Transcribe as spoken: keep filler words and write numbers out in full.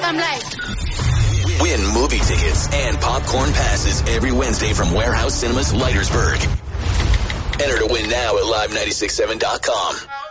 I'm like... Win movie tickets and popcorn passes every Wednesday from Warehouse Cinemas, Leitersburg. Enter to win now at live nine six seven dot com.